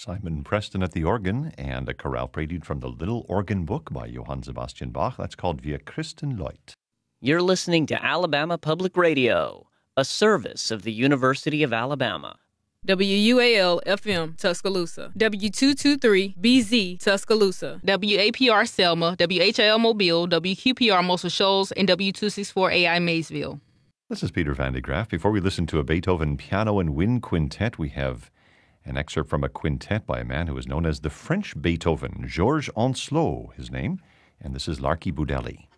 Simon Preston at the organ, and a chorale prelude from the Little Organ Book by Johann Sebastian Bach. That's called Wir Christen Leut. You're listening to Alabama Public Radio, a service of the University of Alabama. WUAL-FM, Tuscaloosa. W223-BZ, Tuscaloosa. WAPR Selma, WHIL Mobile, WQPR Muscle Shoals, and W264AI Maysville. This is Peter Van de Graaff. Before we listen to a Beethoven piano and wind quintet, we have an excerpt from a quintet by a man who is known as the French Beethoven, Georges Onslaught, his name, and this is Larky Boudelli.